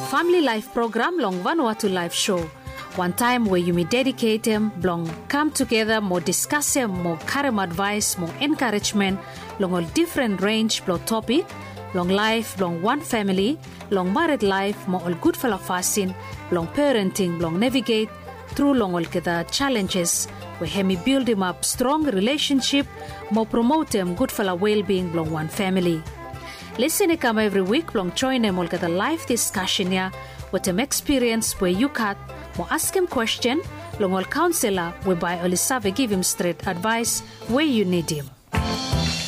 family life program long Vanuatu live show. One time where you may dedicate them, long come together, more discuss them, more carry advice, more encouragement, long all different range, long topic, long life, long one family, long married life, more all good for fasting, long parenting, long navigate through long all the challenges, where hemi build him up strong relationship, more promote them good for well-being, long one family. Listen come every week, long join them all the live discussion here, with them experience where you cut, more ask him question, long all counselor, whereby all give him straight advice where you need him.